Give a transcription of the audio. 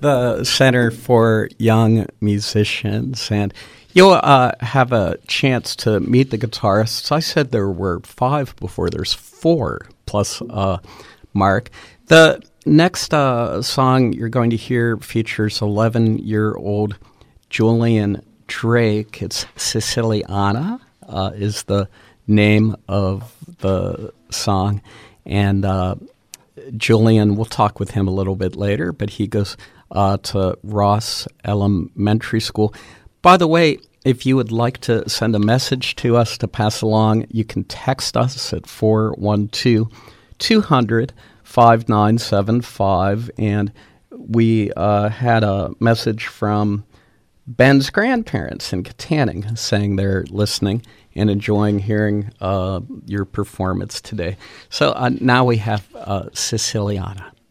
the Center for Young Musicians, and you'll have a chance to meet the guitarists. I said there were 5 before. There's 4 plus Mark. The next song you're going to hear features 11-year-old Julian Drake. It's Siciliana is the name of the song. And Julian, we'll talk with him a little bit later, but he goes to Ross Elementary School. By the way, if you would like to send a message to us to pass along, you can text us at 412-200-5975. And we had a message from Ben's grandparents in Katanning saying they're listening and enjoying hearing your performance today. So now we have Siciliana.